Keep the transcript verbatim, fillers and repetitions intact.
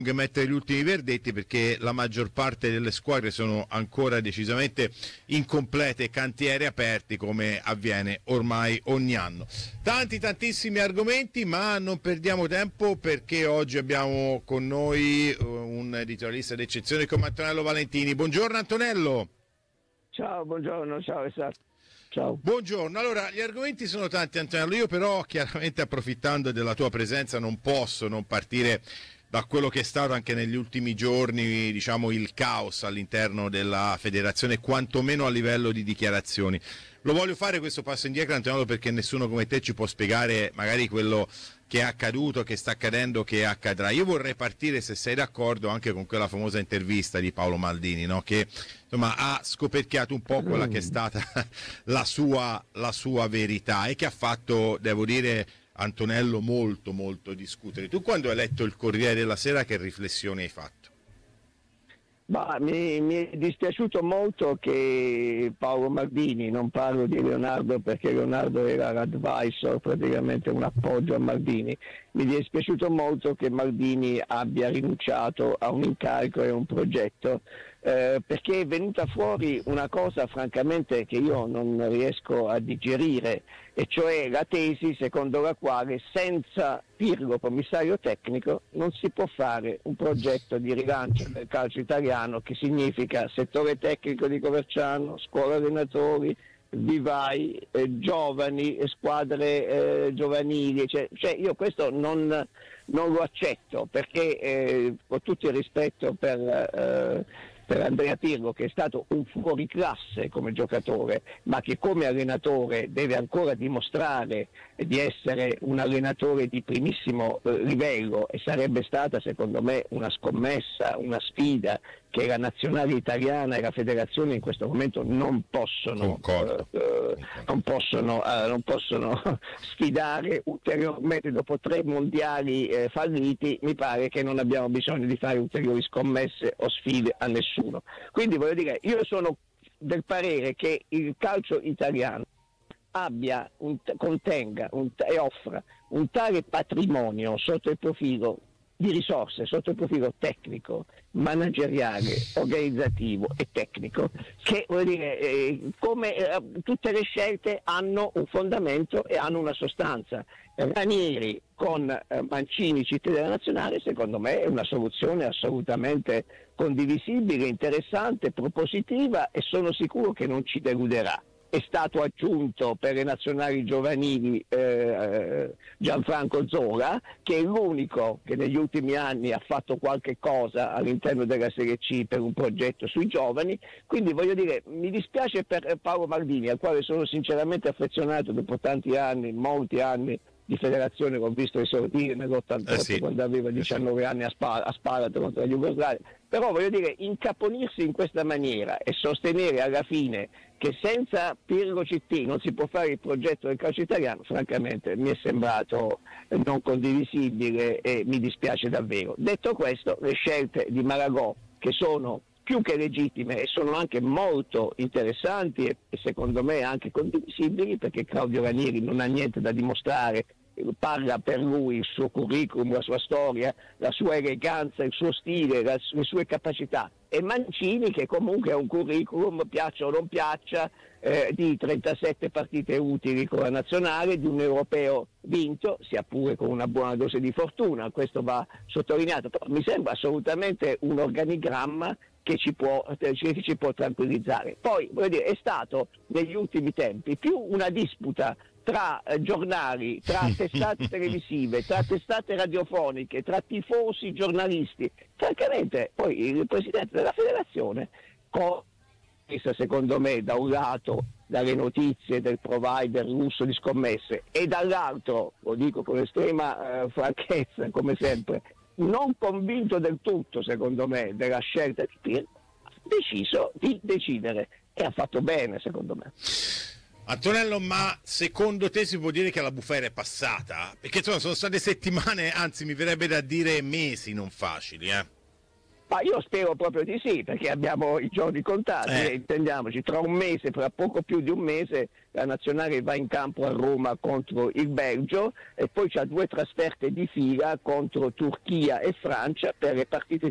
mettere gli ultimi verdetti, perché la maggior parte delle squadre sono ancora decisamente incomplete, cantieri aperti come avviene ormai ogni anno. Tanti tantissimi argomenti, ma non perdiamo tempo perché oggi abbiamo con noi un editorialista d'eccezione come Antonello Valentini. Buongiorno Antonello. Ciao, buongiorno, ciao esatto. Ciao. Buongiorno, allora gli argomenti sono tanti Antonello, io però chiaramente approfittando della tua presenza non posso non partire da quello che è stato anche negli ultimi giorni, diciamo, il caos all'interno della federazione, quantomeno a livello di dichiarazioni. Lo voglio fare questo passo indietro, Antonello, perché nessuno come te ci può spiegare magari quello che è accaduto, che sta accadendo, che accadrà. Io vorrei partire, se sei d'accordo, anche con quella famosa intervista di Paolo Maldini, no? Che insomma ha scoperchiato un po' quella che è stata la sua, la sua verità e che ha fatto, devo dire, Antonello, molto molto discutere. Tu quando hai letto il Corriere della Sera che riflessioni hai fatto? Bah, mi, mi è dispiaciuto molto che Paolo Maldini, non parlo di Leonardo perché Leonardo era l'advisor, praticamente un appoggio a Maldini, mi è dispiaciuto molto che Maldini abbia rinunciato a un incarico e a un progetto, eh, perché è venuta fuori una cosa francamente che io non riesco a digerire, e cioè la tesi secondo la quale senza Pirlo commissario tecnico non si può fare un progetto di rilancio del calcio italiano, che significa settore tecnico di Coverciano, scuola allenatori, vivai, eh, giovani, eh, squadre eh, giovanili, cioè, cioè io questo non, non lo accetto, perché eh, con tutto il rispetto per, eh, per Andrea Pirlo, che è stato un fuoriclasse come giocatore, ma che come allenatore deve ancora dimostrare di essere un allenatore di primissimo eh, livello, e sarebbe stata secondo me una scommessa, una sfida che la nazionale italiana e la federazione in questo momento non possono, eh, eh, non possono, eh, non possono sfidare ulteriormente. Dopo tre mondiali eh, falliti, mi pare che non abbiamo bisogno di fare ulteriori scommesse o sfide a nessuno. Quindi voglio dire, io sono del parere che il calcio italiano abbia un, contenga un, e offra un tale patrimonio sotto il profilo di risorse, sotto il profilo tecnico, manageriale, organizzativo e tecnico, che vuol dire eh, come eh, tutte le scelte hanno un fondamento e hanno una sostanza. Ranieri con eh, Mancini C T della nazionale secondo me è una soluzione assolutamente condivisibile, interessante, propositiva, e sono sicuro che non ci deluderà. È stato aggiunto per le nazionali giovanili eh, Gianfranco Zola, che è l'unico che negli ultimi anni ha fatto qualche cosa all'interno della Serie C per un progetto sui giovani. Quindi voglio dire, mi dispiace per Paolo Maldini, al quale sono sinceramente affezionato dopo tanti anni, molti anni di federazione, l'ho visto esordire nell'ottantotto eh sì. quando aveva diciannove eh sì. anni a, Spa- a Sparato contro la Jugoslavia. Però voglio dire, incaponirsi in questa maniera e sostenere alla fine che senza Pirlo C T non si può fare il progetto del calcio italiano, francamente mi è sembrato non condivisibile e mi dispiace davvero. Detto questo, le scelte di Malagò, che sono più che legittime e sono anche molto interessanti e, e secondo me anche condivisibili, perché Claudio Ranieri non ha niente da dimostrare, parla per lui il suo curriculum, la sua storia, la sua eleganza, il suo stile, la, le sue capacità, e Mancini che comunque ha un curriculum, piaccia o non piaccia, eh, di trentasette partite utili con la nazionale, di un europeo vinto, sia pure con una buona dose di fortuna, questo va sottolineato, però mi sembra assolutamente un organigramma che ci può, che ci può tranquillizzare. Poi voglio dire, è stato negli ultimi tempi più una disputa tra eh, giornali, tra testate televisive, tra testate radiofoniche, tra tifosi, giornalisti. Francamente, poi il presidente della federazione, con, secondo me, da un lato dalle notizie del provider russo di scommesse e dall'altro, lo dico con estrema eh, franchezza, come sempre, non convinto del tutto, secondo me, della scelta di Pirlo, ha deciso di decidere e ha fatto bene, secondo me. Antonello, ma secondo te si può dire che la bufera è passata? Perché insomma sono state settimane, anzi mi verrebbe da dire mesi non facili, eh? Ma io spero proprio di sì, perché abbiamo i giorni contati, Eh. e intendiamoci, tra un mese, tra poco più di un mese, la nazionale va in campo a Roma contro il Belgio e poi c'ha due trasferte di fila contro Turchia e Francia per le partite